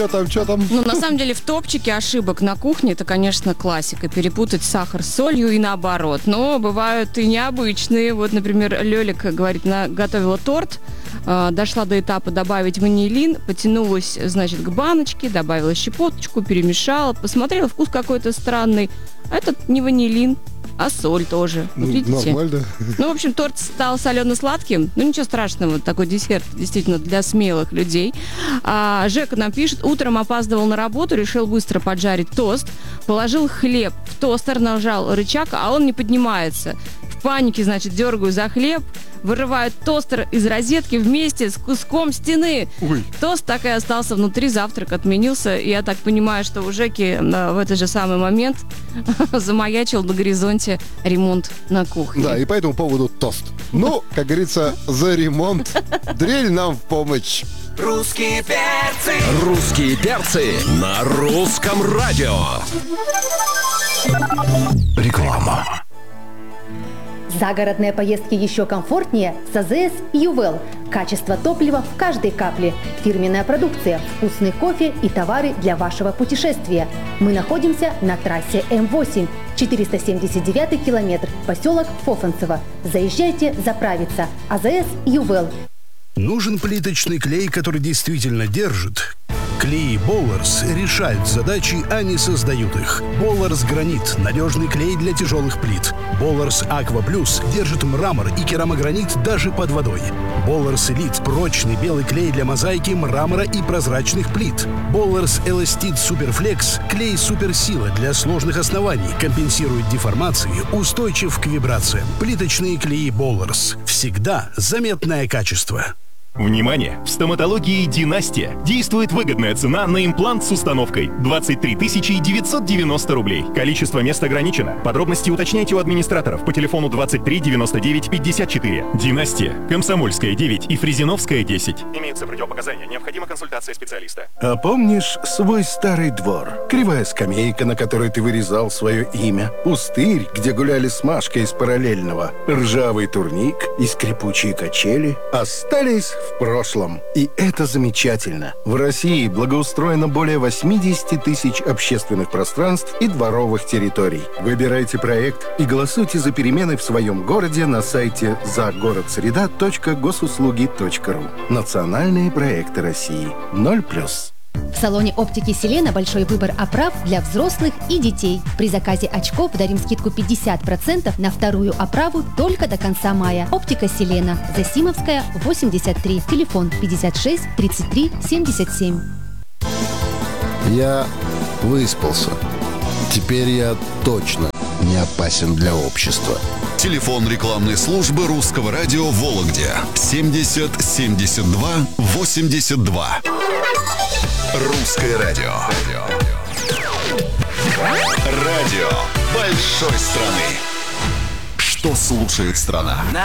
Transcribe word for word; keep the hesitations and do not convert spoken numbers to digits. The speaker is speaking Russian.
Что там, что там? Ну, на самом деле, в топчике ошибок на кухне это, конечно, классика. Перепутать сахар с солью и наоборот. Но бывают и необычные. Вот, например, Лёлик, говорит, она готовила торт, э, дошла до этапа добавить ванилин, потянулась, значит, к баночке, добавила щепоточку, перемешала, посмотрела, вкус какой-то странный. А это не ванилин, а соль тоже. Вот Ну, видите? нормально. Ну, в общем, торт стал солено-сладким. Ну, ничего страшного, такой десерт действительно для смелых людей. А, Жека нам пишет, утром опаздывал на работу, решил быстро поджарить тост, положил хлеб в тостер, нажал рычаг, а он не поднимается. В панике, значит, дергаю за хлеб, вырывают тостер из розетки вместе с куском стены. Ой. Тост так и остался внутри, завтрак отменился. И я так понимаю, что у Жеки в этот же самый момент замаячил на горизонте ремонт на кухне. Да, и по этому поводу тост. Ну, как говорится, за ремонт. Дрель нам в помощь. Русские перцы. Русские перцы на русском радио. Реклама. Загородные поездки еще комфортнее с АЗС Ювел. Качество топлива в каждой капле. Фирменная продукция, вкусный кофе и товары для вашего путешествия. Мы находимся на трассе М восемь, четыреста семьдесят девятый километр, поселок Фофанцево. Заезжайте заправиться. АЗС Ювел. Нужен плиточный клей, который действительно держит? Клей Болларс решают задачи, а не создают их. Болларс Гранит – надежный клей для тяжелых плит. Болларс Аква Плюс держит мрамор и керамогранит даже под водой. Болларс Элит – прочный белый клей для мозаики, мрамора и прозрачных плит. Болларс Эластит Суперфлекс – клей суперсила для сложных оснований, компенсирует деформации, устойчив к вибрациям. Плиточные клеи Болларс. Всегда заметное качество. Внимание! В стоматологии «Династия» действует выгодная цена на имплант с установкой двадцать три тысячи девятьсот девяносто рублей. Количество мест ограничено. Подробности уточняйте у администраторов по телефону двадцать три девяносто девять пятьдесят четыре. «Династия», Комсомольская девять и Фрезеновская десять. Имеются противопоказания. Необходима консультация специалиста. А помнишь свой старый двор? Кривая скамейка, на которой ты вырезал свое имя. Пустырь, где гуляли с Машкой из параллельного. Ржавый турник и скрипучие качели остались в прошлом. И это замечательно. В России благоустроено более восемьдесят тысяч общественных пространств и дворовых территорий. Выбирайте проект и голосуйте за перемены в своем городе на сайте загородсреда точка госуслуги точка ру. Национальные проекты России. ноль плюс. В салоне оптики «Селена» большой выбор оправ для взрослых и детей. При заказе очков дарим скидку пятьдесят процентов на вторую оправу только до конца мая. Оптика «Селена». Засимовская, восемьдесят три. Телефон пятьдесят шесть тридцать три семьдесят семь. Я выспался. Теперь я точно не опасен для общества. Телефон рекламной службы русского радио в Вологде семьдесят семьдесят два восемьдесят два. Русское радио. Радио большой страны. Что слушает страна?